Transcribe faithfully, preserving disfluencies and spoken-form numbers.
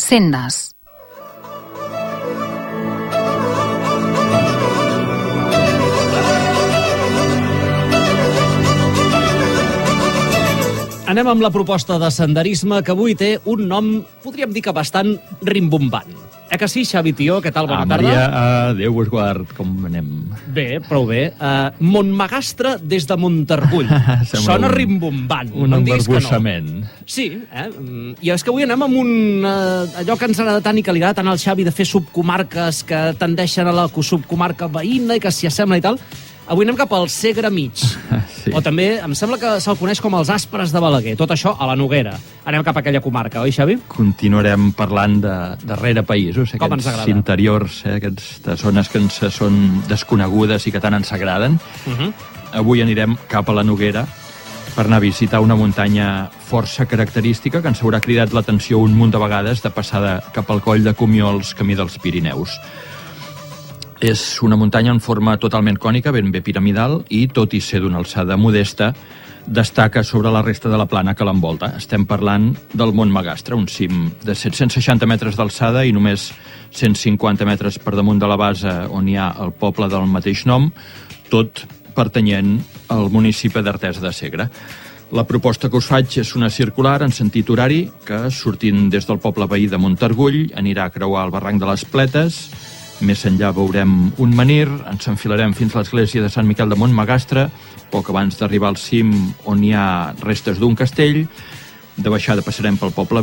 Sendes. Anem amb la proposta de senderisme, que avui té un nom, podríem dir que bastant rimbombant. Eh que sí, Xavi Tió? Què tal? Bona ah, tarda. Maria, Déu vos guard, com anem? Bé, prou bé. Uh, Montmagastre des de Montargull. Sona un, rimbombant. Un no embarbussament. No. Sí, eh? I és que avui anem amb un... Uh, allò que ens agrada tant i que li agrada tant al Xavi de fer subcomarques que tendeixen a la subcomarca veïna i que s'hi assembla i tal. Avui anem cap al Segre Mig. Sí. O també, em sembla que se'l coneix com els Aspres de Balaguer. Tot això a la Noguera. Anem cap a aquella comarca, oi, Xavi? Continuarem parlant de darrere països, com ens aquests interiors, eh, aquestes zones que ens són desconegudes i que tant ens agraden. Uh-huh. Avui anirem cap a la Noguera per anar a visitar una muntanya força característica que ens haurà cridat l'atenció un munt de vegades de passada cap al coll de Comiols, camí dels Pirineus. És una muntanya en forma totalment cònica, ben bé piramidal, i, tot i ser d'una alçada modesta, destaca sobre la resta de la plana que l'envolta. Estem parlant del Montmagastre, un cim de set-cents seixanta metres d'alçada i només cent cinquanta metres per damunt de la base on hi ha el poble del mateix nom, tot pertanyent al municipi d'Artesa de Segre. La proposta que us faig és una circular en sentit horari que, sortint des del poble veí de Montargull, anirà a creuar el barranc de les Pletes. Més enllà veurem un menhir, ens enfilarem fins a l'església de Sant Miquel de Montmagastre, poc abans d'arribar al cim on hi ha restes d'un castell. De baixada passarem pel poble